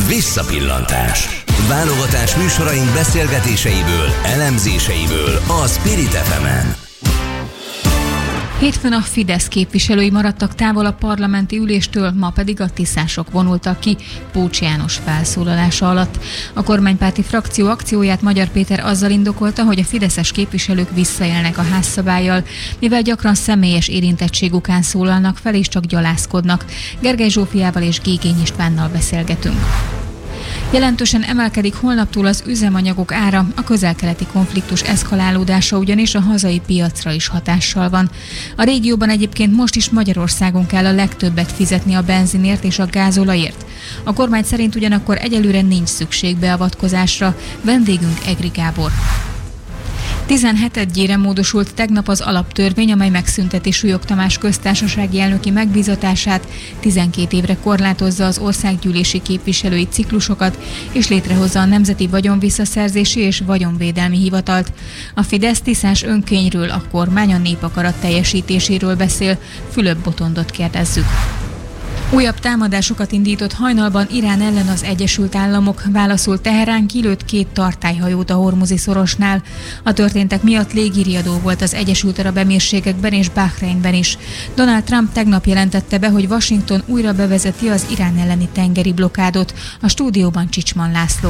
Visszapillantás. Válogatás műsoraink beszélgetéseiből, elemzéseiből a Spirit FM-en. Hétfőn a Fidesz képviselői maradtak távol a parlamenti üléstől, ma pedig a tiszások vonultak ki Pócs János felszólalása alatt. A kormánypárti frakció akcióját Magyar Péter azzal indokolta, hogy a fideszes képviselők visszaélnek a házszabállyal, mivel gyakran személyes érintettség ukán szólalnak fel és csak gyalászkodnak. Gergely Zsófiával és Gégény Istvánnal beszélgetünk. Jelentősen emelkedik holnaptól az üzemanyagok ára, a közel-keleti konfliktus eszkalálódása ugyanis a hazai piacra is hatással van. A régióban egyébként most is Magyarországon kell a legtöbbet fizetni a benzinért és a gázolajért. A kormány szerint ugyanakkor egyelőre nincs szükség beavatkozásra. Vendégünk Egri Gábor. 17-edjére módosult tegnap az alaptörvény, amely megszünteti Súlyog Tamás köztársasági elnöki megbízatását, 12 évre korlátozza az országgyűlési képviselői ciklusokat, és létrehozza a Nemzeti Vagyonvisszaszerzési és Vagyonvédelmi Hivatalt. A Fidesz tiszás önkényről, a kormány a népakarat teljesítéséről beszél. Fülöp Botondot kérdezzük. Újabb támadásokat indított hajnalban Irán ellen az Egyesült Államok, válaszul Teherán kilőtt 2 tartályhajót a Hormuzi szorosnál. A történtek miatt légiriadó volt az Egyesült Arab Emírségekben és Bahreinben is. Donald Trump tegnap jelentette be, hogy Washington újra bevezeti az Irán elleni tengeri blokádot. A stúdióban Csicsman László.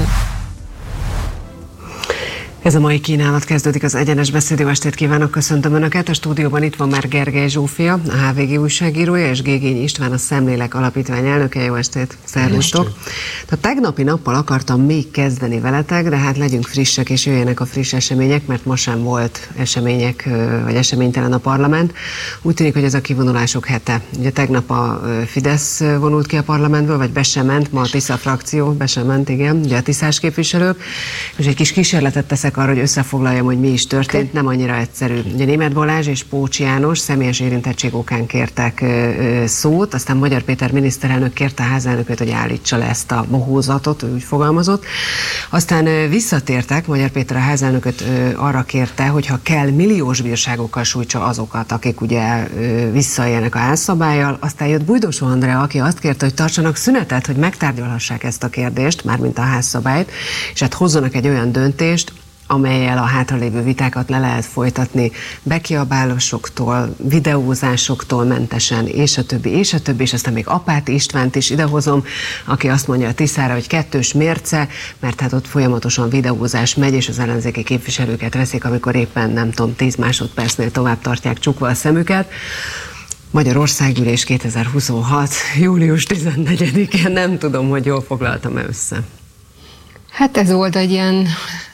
Ez a mai kínálat kezdődik, az Egyenes Beszéd. Jó estét kívánok, köszöntöm Önöket. A stúdióban itt van már Gergely Zsófia, a HVG újságírója, és Gégény István, a Szemlélek Alapítvány elnöke. Jó estét, szervusztok! A tegnapi nappal akartam még kezdeni veletek, de hát legyünk frissek, és jöjjenek a friss események, mert ma sem volt események, vagy eseménytelen a parlament. Úgy tűnik, hogy ez a kivonulások hete. Ugye tegnap a Fidesz vonult ki a parlamentből, vagy be sem ment, ma a Tisza frakció be sem ment, igen, ugye a tiszás képviselők, és egy kis kísérletet teszek arra, hogy összefoglaljam, hogy mi is történt, nem annyira egyszerű. Ugye Németh Balázs és Pócs János személyes érintettség okán kértek szót, aztán Magyar Péter miniszterelnök kérte a házelnököt, hogy állítsa le ezt a bohózatot, úgy fogalmazott. Aztán visszatértek, Magyar Péter a házelnököt arra kérte, hogy ha kell, milliós bírságokkal sújtsa azokat, akik ugye visszaélnek a házszabállyal. Aztán jött Bújdosó Andrea, aki azt kérte, hogy tartsanak szünetet, hogy megtárgyalhassák ezt a kérdést, mármint a házszabályt, és hát hozzanak egy olyan döntést, amellyel a hátralévő vitákat le lehet folytatni bekiabálásoktól, videózásoktól mentesen, és a többi, és aztán még Apát Istvánt is idehozom, aki azt mondja a Tiszára, hogy 2. mérce, mert hát ott folyamatosan videózás megy, és az ellenzéki képviselőket veszik, amikor éppen, nem tudom, 10 másodpercnél tovább tartják csukva a szemüket. Magyarországgyűlés 2026. július 14-én, nem tudom, hogy jól foglaltam össze. Hát ez volt egy ilyen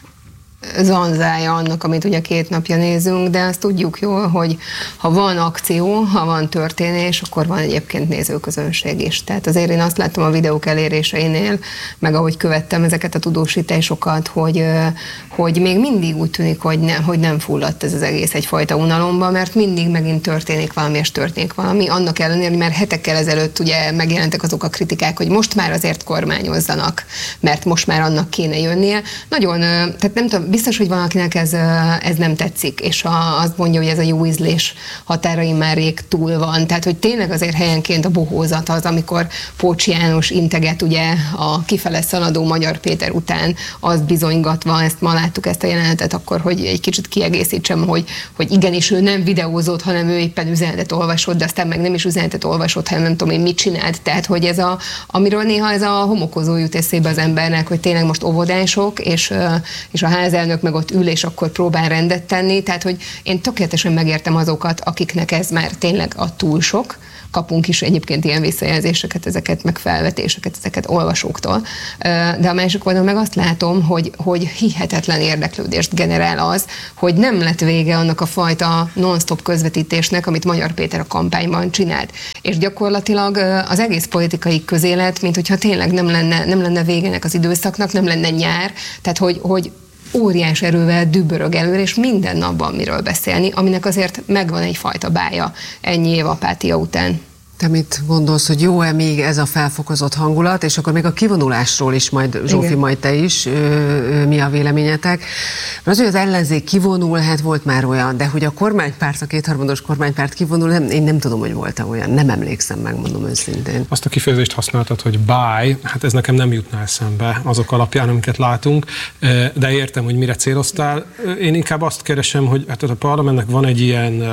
zanzája annak, amit ugye 2 napja nézünk, de azt tudjuk jól, hogy ha van akció, ha van történés, akkor van egyébként nézőközönség is. Tehát azért én azt láttam a videók eléréseinél, meg ahogy követtem ezeket a tudósításokat, hogy még mindig úgy tűnik, hogy nem fulladt ez az egész egyfajta unalomba, mert mindig megint történik valami, és történik valami. Annak ellenére, mert hetekkel ezelőtt ugye megjelentek azok a kritikák, hogy most már azért kormányozzanak, mert most már annak kéne jönnie. Nagyon, tehát nem tudom, biztos, hogy valakinek ez nem tetszik, és azt mondja, hogy ez a jó ízlés határain már rég túl van. Tehát, hogy tényleg azért helyenként a bohózat az, amikor Pócs János integet ugye a kifele szaladó Magyar Péter után, azt bizonygatva, ezt ma láttuk ezt a jelenetet, akkor, hogy egy kicsit kiegészítsem, hogy igenis ő nem videózott, hanem ő éppen üzenetet olvasott, de aztán meg nem is üzenetet olvasott, hanem nem tudom én mit csinált. Tehát, hogy amiről néha ez a homokozó jut eszébe az embernek, hogy tényleg most óvodások, és a házelnök meg ott ül, és akkor próbál rendet tenni. Tehát, hogy én tökéletesen megértem azokat, akiknek ez már tényleg a túl sok. Kapunk is egyébként ilyen visszajelzéseket, ezeket, meg felvetéseket, ezeket olvasóktól. De a másik oldalon meg azt látom, hogy hihetetlen érdeklődést generál az, hogy nem lett vége annak a fajta non-stop közvetítésnek, amit Magyar Péter a kampányban csinált. És gyakorlatilag az egész politikai közélet, mint hogyha tényleg nem lenne végenek az időszaknak, nem lenne nyár, tehát hogy óriás erővel dübörög előre, és minden napban miről beszélni, aminek azért megvan egyfajta bája ennyi év apátia után. Te mit gondolsz, hogy jó-e még ez a felfokozott hangulat, és akkor még a kivonulásról is majd, Zsófi, igen, majd te is, mi a véleményetek? Mert az, hogy az ellenzék kivonul, hát volt már olyan, de hogy a kormánypárt, a kétharmados kormánypárt kivonul, én nem tudom, hogy volt-e olyan, nem emlékszem, megmondom őszintén. Azt a kifejezést használtad, hogy bye, hát ez nekem nem jutná eszembe azok alapján, amiket látunk, de értem, hogy mire céloztál. Én inkább azt keresem, hogy hát a parlamentnek van egy ilyen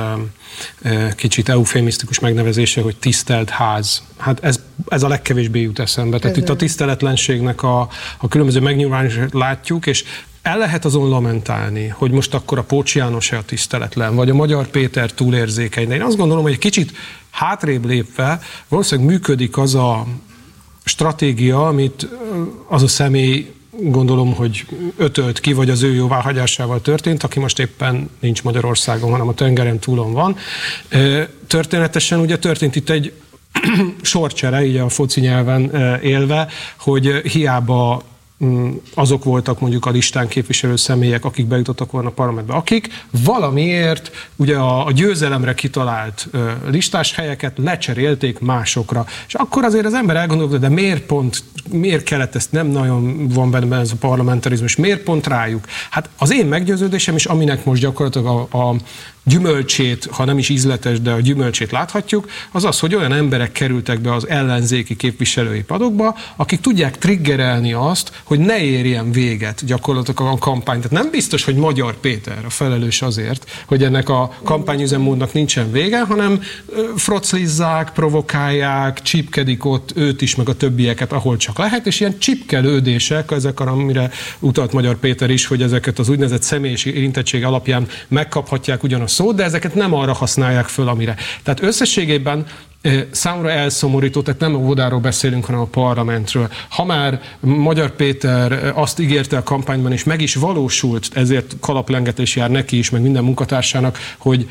kicsit eufémisztikus megnevezése, hogy tisztelt ház. Hát ez a legkevésbé jut eszembe. Tehát itt a tiszteletlenségnek a különböző megnyilvánulását látjuk, és el lehet azon lamentálni, hogy most akkor a Pócs János-e a tiszteletlen, vagy a Magyar Péter túlérzékeny. De én azt gondolom, hogy egy kicsit hátrébb lépve valószínűleg működik az a stratégia, amit az a személy, gondolom, hogy ötölt ki, vagy az ő jóváhagyásával történt, aki most éppen nincs Magyarországon, hanem a tengeren túlon van. Történetesen ugye történt itt egy sorcsere, így a foci nyelven élve, hogy hiába azok voltak mondjuk a listán képviselő személyek, akik bejutottak volna a parlamentbe, akik valamiért ugye a győzelemre kitalált listás helyeket lecserélték másokra. És akkor azért az ember elgondolkodott, de miért kellett ezt, nem nagyon van benne ez a parlamentarizmus, miért pont rájuk? Hát az én meggyőződésem is, aminek most gyakorlatilag a gyümölcsét, ha nem is ízletes, de a gyümölcsét láthatjuk, az az, hogy olyan emberek kerültek be az ellenzéki képviselői padokba, akik tudják triggerelni azt, hogy ne érjen véget gyakorlatilag a kampány. Tehát nem biztos, hogy Magyar Péter a felelős azért, hogy ennek a kampányüzemmódnak nincsen vége, hanem froclizzák, provokálják, csípkedik ott őt is, meg a többieket, ahol csak lehet, és ilyen csipkelődések, ezek, amire utalt Magyar Péter is, hogy ezeket az úgynevezett személyes érintettség alapján megkaphatják ugyan a szót, de ezeket nem arra használják föl, amire. Tehát összességében számomra elszomorító, tehát nem a óvodáról beszélünk, hanem a parlamentről. Ha már Magyar Péter azt ígérte a kampányban, és meg is valósult, ezért kalaplengetés jár neki is, meg minden munkatársának, hogy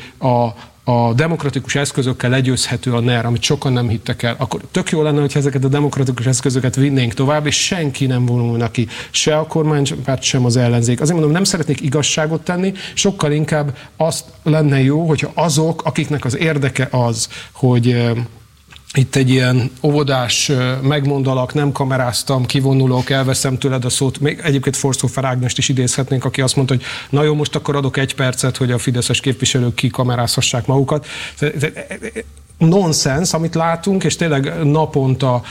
a demokratikus eszközökkel legyőzhető a NER, amit sokan nem hittek el, akkor tök jó lenne, hogyha ezeket a demokratikus eszközöket vinnénk tovább, és senki nem vonulna ki, se a kormánypárt, sem az ellenzék. Azért mondom, nem szeretnék igazságot tenni, sokkal inkább azt lenne jó, hogyha azok, akiknek az érdeke az, hogy itt egy ilyen óvodás megmondalak, nem kameráztam, kivonulok, elveszem tőled a szót. Még egyébként Forszhofer Ágnest is idézhetnénk, aki azt mondta, hogy na jó, most akkor adok 1 percet, hogy a fideszes képviselők kikamerázhassák magukat. Nonsens, amit látunk, és tényleg naponta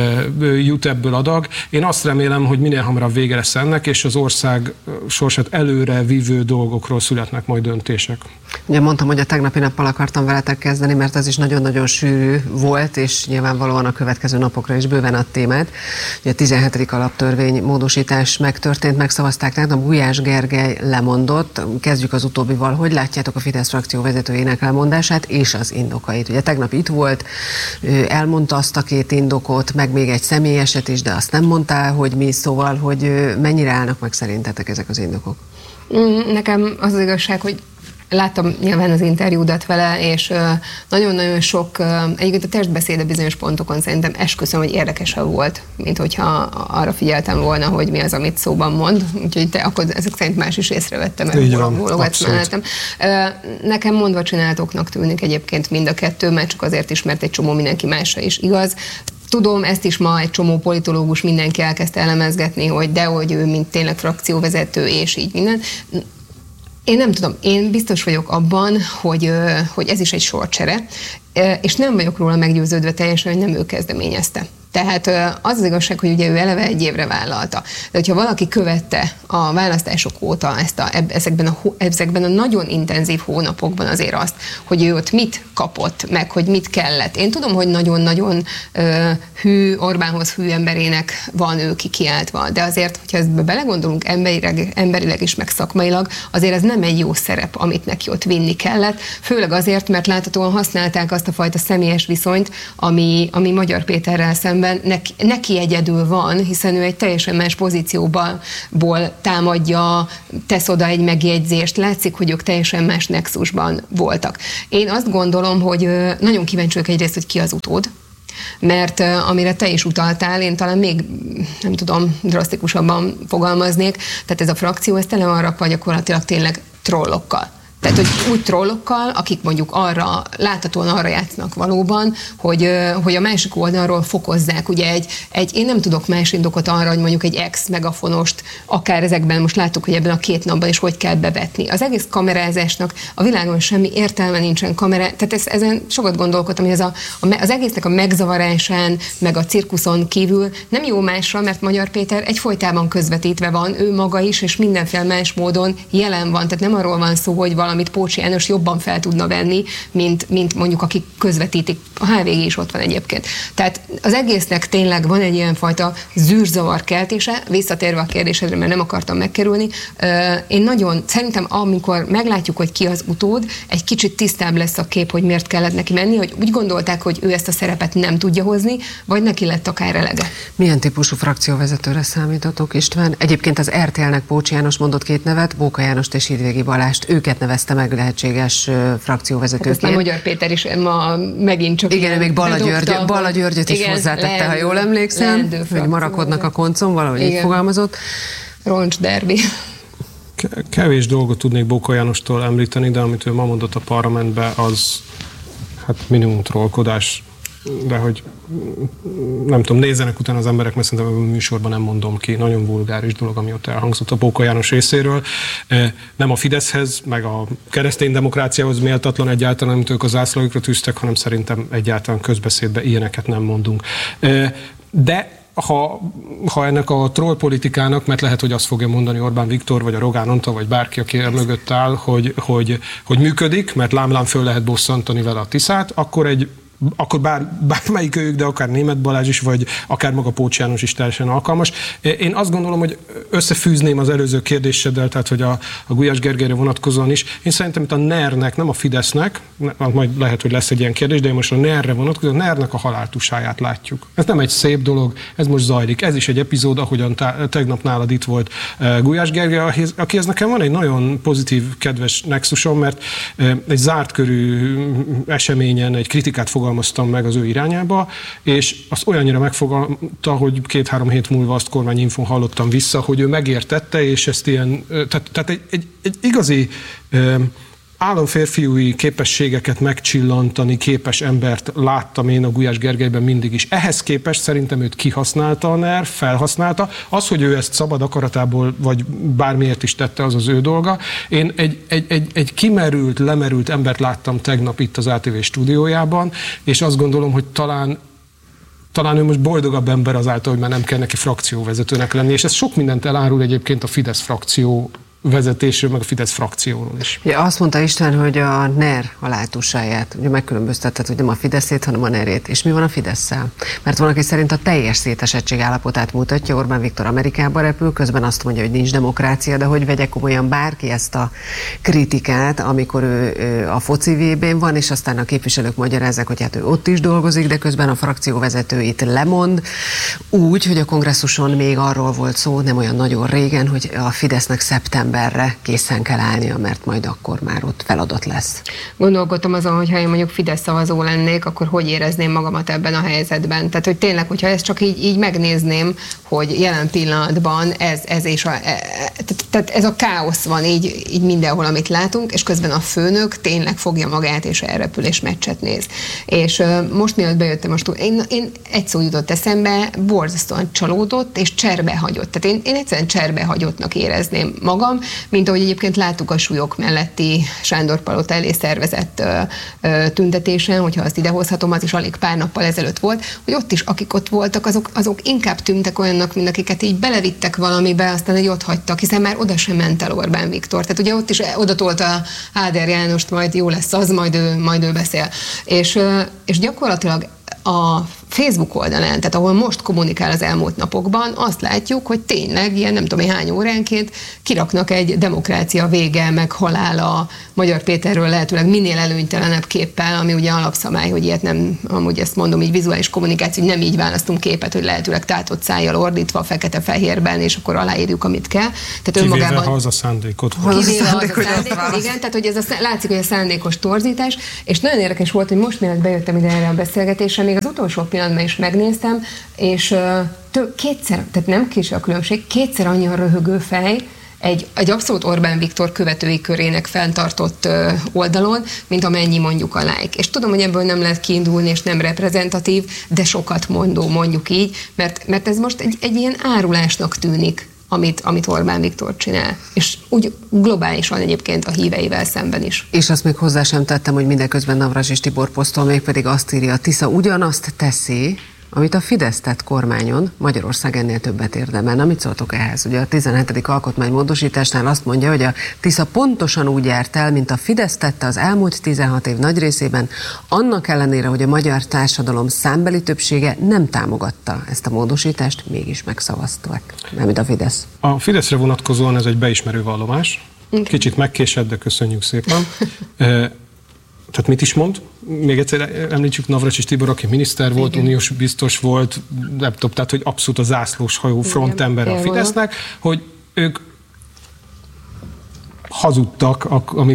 jut ebből adag. Én azt remélem, hogy minél hamarabb vége lesz ennek, és az ország sorsát előre vívő dolgokról születnek majd döntések. Ugye mondtam, hogy a tegnapi nappal akartam veletek kezdeni, mert ez is nagyon-nagyon sűrű volt, és nyilvánvalóan a következő napokra is bőven ad témát. Ugye a 17. alaptörvény módosítás megtörtént, megszavazták tegnap, Gulyás Gergely lemondott. Kezdjük az utóbbival. Hogy látjátok a Fidesz frakció vezetőjének lemondását és az indokait? Ugye tegnap itt volt, elmondta azt a 2 indokot, meg még egy személyeset is, de azt nem mondta, hogy mi, szóval, hogy mennyire állnak meg szerintetek ezek az indokok? Nekem az igazság, hogy láttam nyilván az interjúdat vele, és nagyon-nagyon sok, egyébként a testbeszéde bizonyos pontokon szerintem esküszöm, hogy érdekesebb volt, mint hogyha arra figyeltem volna, hogy mi az, amit szóban mond. Úgyhogy te akkor ezek szerint más is észrevettem, mert nekem mondva csináltoknak tűnik egyébként mind a kettő, mert csak azért is, mert egy csomó mindenki másra is igaz. Tudom, ezt is ma egy csomó politológus mindenki elkezdte elemezgetni, hogy dehogy ő, mint tényleg frakcióvezető, és így minden. Én nem tudom, én biztos vagyok abban, hogy ez is egy sorcsere, és nem vagyok róla meggyőződve teljesen, hogy nem ő kezdeményezte. Tehát az az igazság, hogy ugye ő eleve 1 évre vállalta. De hogyha valaki követte a választások óta ezekben a nagyon intenzív hónapokban azért azt, hogy ő ott mit kapott, meg hogy mit kellett. Én tudom, hogy nagyon-nagyon hű, Orbánhoz hű emberének van ő kikiáltva, de azért, hogyha ezt belegondolunk emberileg is, meg szakmailag, azért ez nem egy jó szerep, amit neki ott vinni kellett. Főleg azért, mert láthatóan használták azt a fajta személyes viszonyt, ami Magyar Péterrel szemben neki egyedül van, hiszen ő egy teljesen más pozícióból támadja, tesz oda egy megjegyzést, látszik, hogy ők teljesen más nexusban voltak. Én azt gondolom, hogy nagyon kíváncsi vagyok egyrészt, hogy ki az utód, mert amire te is utaltál, én talán még, nem tudom, drasztikusabban fogalmaznék, tehát ez a frakció, ez tele van rakva gyakorlatilag tényleg trollokkal. Tehát, hogy úgy trollokkal, akik mondjuk láthatóan arra játszanak valóban, hogy a másik oldalról fokozzák. Ugye én nem tudok más indokot arra, hogy mondjuk egy ex-megafonost, akár ezekben most láttuk, hogy ebben a 2 napban is hogy kell bevetni. Az egész kamerázásnak a világon semmi értelme nincsen tehát ezen sokat gondolkodtam, hogy az egésznek a megzavarásán, meg a cirkuszon kívül nem jó másra, mert Magyar Péter egyfolytában közvetítve van, ő maga is, és mindenféle más módon jelen van. Tehát nem arról van szó, hogy valamit Pócsi János jobban fel tudna venni, mint mondjuk akik közvetítik. A HVG is ott van egyébként. Tehát az egésznek tényleg van egy ilyenfajta zűrzavar keltése, visszatérve a kérdésedre, mert nem akartam megkerülni. Én szerintem amikor meglátjuk, hogy ki az utód, egy kicsit tisztább lesz a kép, hogy miért kellett neki menni, hogy úgy gondolták, hogy ő ezt a szerepet nem tudja hozni, vagy neki lett akár elege. Milyen típusú frakcióvezetőre számítatok, István? Egyébként az RTL-nek Pócsi János mondott 2 nevet, Bóka Jánost és Hidvégi Balást. Őket nevezte meg lehetséges frakcióvezetőként. Hát ezt Magyar Péter is ma megint csak... Igen, még Balla Györgyöt is hozzátette, ha jól emlékszem, hogy marakodnak a koncon, valahogy így fogalmazott. Roncs derbi. Kevés dolgot tudnék Bóka Jánostól említeni, de amit ő ma mondott a parlamentben, az hát minimum trollkodás, de hogy nem tudom, nézzenek utána az emberek, mert szerintem a műsorban nem mondom ki. Nagyon vulgáris dolog, ami ott elhangzott a Bóka János részéről. Nem a Fideszhez, meg a keresztény demokráciához méltatlan egyáltalán, amit ők a zászlóikra tűztek, hanem szerintem egyáltalán közbeszédben ilyeneket nem mondunk. De ha ennek a trollpolitikának, mert lehet, hogy azt fogja mondani Orbán Viktor, vagy a Rogán Antal, vagy bárki, aki mögött áll, hogy működik, mert lámlám föl lehet bosszantani vele a Tiszát, akkor bármelyik ők, de akár Németh Balázs is, vagy akár maga Pócsi János is teljesen alkalmas. Én azt gondolom, hogy összefűzném az előző kérdéseddel, tehát hogy a Gulyás Gergelyre vonatkozóan is. Én szerintem itt a NER-nek, nem a Fidesznek, majd lehet, hogy lesz egy ilyen kérdés, de én most a NER-re vonatkozóan, a NER-nek a haláltusáját látjuk. Ez nem egy szép dolog, ez most zajlik. Ez is egy epizód, ahogyan tegnap nálad itt volt Gulyás Gergely, akihez nekem van egy nagyon pozitív, kedves nexusom, mert egy zárt körű eseményen egy kritikát fogalmaztam meg az ő irányába, és azt olyannyira megfogalmazta, hogy 2-3 hét múlva azt kormányinfón hallottam vissza, hogy ő megértette, és ezt ilyen, tehát egy igazi államférfiúi képességeket megcsillantani képes embert láttam én a Gulyás Gergelyben mindig is. Ehhez képest szerintem őt kihasználta a NER, felhasználta. Az, hogy ő ezt szabad akaratából, vagy bármiért is tette, az az ő dolga. Én egy kimerült, lemerült embert láttam tegnap itt az ATV stúdiójában, és azt gondolom, hogy talán ő most boldogabb ember azáltal, hogy már nem kell neki frakcióvezetőnek lenni, és ez sok mindent elárul egyébként a Fidesz frakció vezetésről, meg a Fidesz frakcióról is. Ja, azt mondta István, hogy a NER haláltusáját, ugye megkülönböztetett, hogy nem a Fideszét, hanem a NER-ét. És mi van a Fidesszel? Mert van, aki szerint a teljes szétesettség állapotát mutatja, Orbán Viktor Amerikába repül, közben azt mondja, hogy nincs demokrácia, de hogy vegye komolyan bárki ezt a kritikát, amikor ő a foci VB-n van, és aztán a képviselők magyarázzák, hogy hát ő ott is dolgozik, de közben a frakcióvezetőit lemond, úgy, hogy a kongresszuson még arról volt szó, nem olyan nagyon régen, hogy a Fidesznek szeptemberre készen kell állnia, mert majd akkor már ott feladat lesz. Gondolkodtam azon, hogy ha én mondjuk Fidesz szavazó lennék, akkor hogy érezném magamat ebben a helyzetben. Tehát, hogy tényleg, hogyha ezt csak így megnézném, hogy jelen pillanatban tehát ez a káosz van így mindenhol, amit látunk, és közben a főnök tényleg fogja magát, és elrepül, és meccset néz. És most mielőtt bejöttem én egy szó jutott eszembe, borzasztóan csalódott, és cserbehagyott. Tehát én egyszerűen cserbehagyottnak érezném magam, mint ahogy egyébként láttuk a súlyok melletti Sándor Palota elé szervezett tüntetésen, hogyha azt idehozhatom, az is alig pár nappal ezelőtt volt, hogy ott is, akik ott voltak, azok inkább tűntek olyannak, mint akiket így belevittek valamibe, aztán egy ott hagytak, hiszen már oda sem ment el Orbán Viktor. Tehát ugye ott is oda tolta Áder Jánost, majd jó lesz az, majd ő beszél. És gyakorlatilag a Facebook oldalán, tehát ahol most kommunikál az elmúlt napokban, azt látjuk, hogy tényleg ilyen nem tudom hány óránként kiraknak egy demokrácia vége, meg halál a Magyar Péterről lehetőleg minél előnytelenebb képpel, ami ugye alapszabály, hogy ilyet nem, amúgy ezt mondom, így vizuális kommunikáció, hogy nem így választunk képet, hogy lehetőleg tátott szájjal ordítva, fekete-fehérben, és akkor aláírjuk, amit kell. Tehát önmagában, ha az a szándékot volt. Igen, tehát hogy látszik, hogy a szándékos torzítás, és nagyon érdekes volt, hogy most mielőtt bejöttem ide erre a beszélgetésre, még az utolsó pillanatban is megnéztem, és kétszer, tehát nem kis a különbség, kétszer annyi a röhögő fej egy abszolút Orbán Viktor követői körének fenntartott oldalon, mint amennyi mondjuk a like. És tudom, hogy ebből nem lehet kiindulni, és nem reprezentatív, de sokat mondó, mondjuk így, mert ez most egy ilyen árulásnak tűnik, amit Orbán Viktor csinál. És úgy globálisan egyébként a híveivel szemben is. És azt még hozzá sem tettem, hogy mindeközben Navracsics Tibor posztol, mégpedig azt írja, Tisza ugyanazt teszi, amit a Fidesz tett kormányon, Magyarország ennél többet érdemel. Na, mit szóltok ehhez? Ugye a 17. alkotmánymódosításnál azt mondja, hogy a Tisza pontosan úgy járt el, mint a Fidesz tette az elmúlt 16 év nagy részében, annak ellenére, hogy a magyar társadalom számbeli többsége nem támogatta ezt a módosítást, mégis megszavazták, nem mint a Fidesz. A Fideszre vonatkozóan ez egy beismerő vallomás. Kicsit megkésett, de köszönjük szépen. Tehát mit is mond? Még egyszer említsük Navracsics Tibor, aki miniszter volt, uniós biztos volt, laptop, tehát hogy abszolút a zászlós hajó frontember a Fidesznek, hogy ők hazudtak,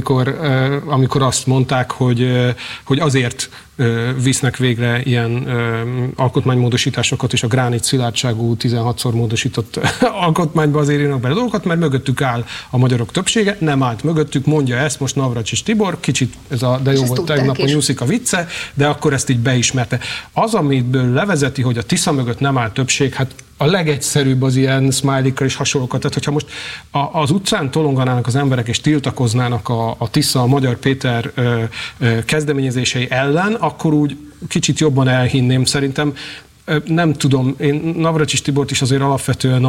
amikor azt mondták, hogy azért visznek végre ilyen alkotmánymódosításokat, és a gránit szilárdságú 16-szor módosított alkotmányba azért írnak bele dolgokat, mert mögöttük áll a magyarok többsége, nem állt mögöttük, mondja ezt most Navracsics Tibor, kicsit de jó volt tegnap a Nyuszika vicce, de akkor ezt így beismerte. Az, amiből levezeti, hogy a Tisza mögött nem áll többség, hát a legegyszerűbb az ilyen smiley-kkal és hasonlókat. Tehát, hogyha most az utcán tolonganának az emberek és tiltakoznának a Tisza, a Magyar Péter kezdeményezései ellen, akkor úgy kicsit jobban elhinném. Szerintem nem tudom, én Navracsics Tibort is azért alapvetően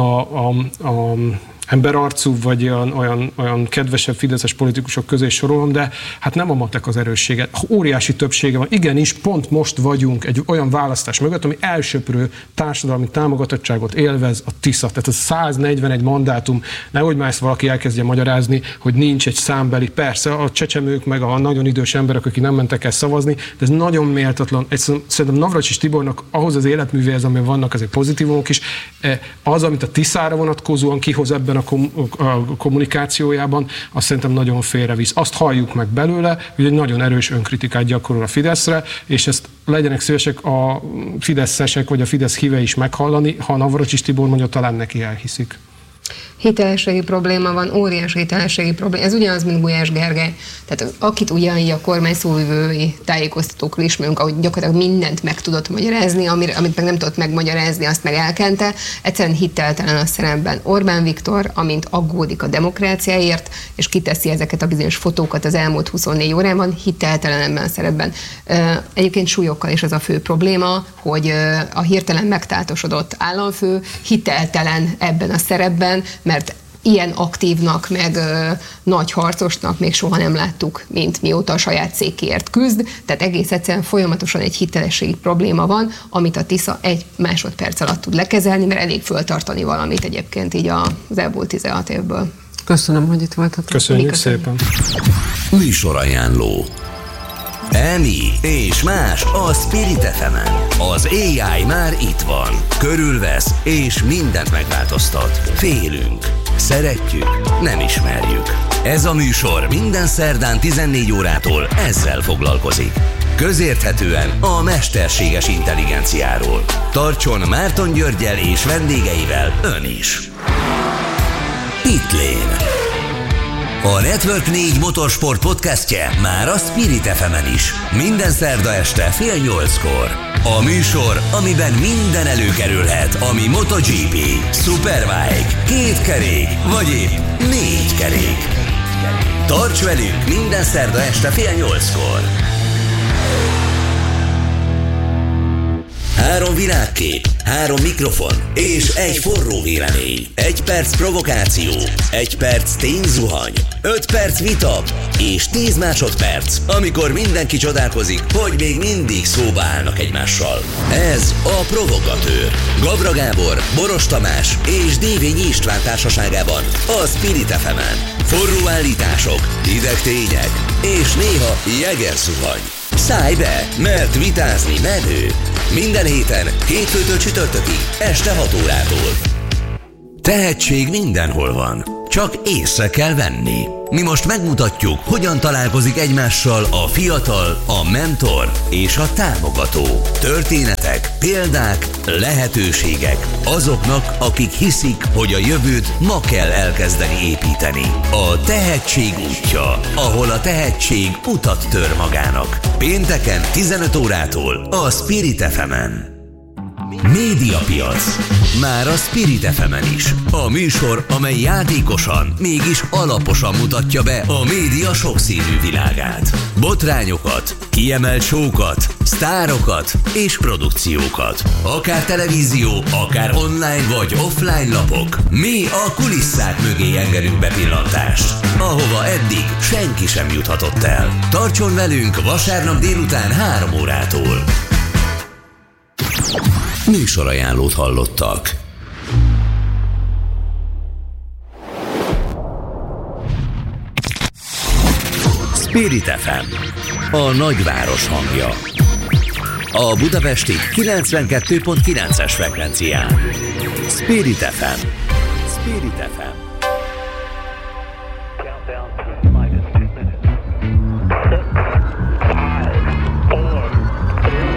a emberarcú, vagy olyan kedvesebb fideszes politikusok közé sorolom, de hát nem a matek az erőssége. Óriási többsége van. Igenis, pont most vagyunk egy olyan választás mögött, ami elsöprő társadalmi támogatottságot élvez a Tisza. Tehát a 141 mandátum, nehogy már ezt valaki elkezdje magyarázni, hogy nincs egy számbeli. Persze, a csecsemők, meg a nagyon idős emberek, akik nem mentek el szavazni, de ez nagyon méltatlan. Szerintem Navracsics Tibornak ahhoz az életművéhez, amiben vannak azért pozitívumok is, az, amit a Tiszára vonatkozóan kihoz ebben a kommunikációjában, azt szerintem nagyon félrevisz. Azt halljuk meg belőle, hogy egy nagyon erős önkritikát gyakorol a Fideszre, és ezt legyenek szívesek a fideszesek vagy a Fidesz híve is meghallani, ha Navracsics Tibor mondja, talán neki elhiszik. Hitelességi probléma van, óriási hitelességi probléma. Ez ugyanaz, mint Gulyás Gergely. Tehát akit ugyanígy a kormány szóvivői tájékoztatókról ismerünk, ahogy gyakorlatilag mindent meg tudott magyarázni, amit meg nem tudott megmagyarázni, azt meg elkente. Egyszerűen hiteltelen a szerepben. Orbán Viktor, amint aggódik a demokráciáért, és kiteszi ezeket a bizonyos fotókat az elmúlt 24 órában, hiteltelen ebben a szerepben. Egyébként súlyokkal is az a fő probléma, hogy a hirtelen megtáltosodott államfő hiteltelen ebben a szerepben, mert ilyen aktívnak, meg nagy harcosnak még soha nem láttuk, mint mióta a saját székéért küzd. Tehát egész egyszerűen folyamatosan egy hitelességi probléma van, amit a Tisza egy másodperc alatt tud lekezelni, mert elég föltartani valamit egyébként így az elmúlt 16 évből. Köszönöm, hogy itt voltatok. Köszönjük szépen. Műsorajánló. Emi és más a Spirit FM-en. Az AI már itt van. Körülvesz és mindent megváltoztat. Félünk. Szeretjük. Nem ismerjük. Ez a műsor minden szerdán 14 órától ezzel foglalkozik. Közérthetően a mesterséges intelligenciáról. Tartson Márton Györggyel és vendégeivel ön is. Pitlane. A Network 4 motorsport podcastje már a Spirit FM-en is. Minden szerda este fél 8-kor. A műsor, amiben minden előkerülhet, ami MotoGP, Superbike, kétkerék, vagy épp 4 kerék. Tarts velünk minden szerda este fél 8-kor. 3 világkép, 3 mikrofon és egy forró vélemény. 1 perc provokáció, 1 perc tényzuhany, 5 perc vita és 10 másodperc, amikor mindenki csodálkozik, hogy még mindig szóba állnak egymással. Ez a Provokatőr. Gabra Gábor, Boros Tamás és Dévényi István társaságában a Spirit FM-en. Forró állítások, hideg tények és néha jegerzuhany. Szállj be, mert vitázni menő. Minden héten, hétfőtől csütörtökig, este 6 órától. Tehetség mindenhol van, csak észre kell venni. Mi most megmutatjuk, hogyan találkozik egymással a fiatal, a mentor és a támogató. Történetek, példák, lehetőségek azoknak, akik hiszik, hogy a jövőt ma kell elkezdeni építeni. A tehetség útja, ahol a tehetség utat tör magának. Pénteken 15 órától a Spirit FM-en. Médiapiac. Már a Spirit FM-en is. A műsor, amely játékosan, mégis alaposan mutatja be a média sokszínű világát. Botrányokat, kiemelt show-kat, sztárokat és produkciókat. Akár televízió, akár online vagy offline lapok. Mi a kulisszák mögé engedünk bepillantást, ahova eddig senki sem juthatott el. Tartson velünk vasárnap délután 3 órától. Műsorajánlót hallottak. Spirit FM, a nagyváros hangja. A budapesti 92.9-es frekvencián. Spirit FM. Spirit FM.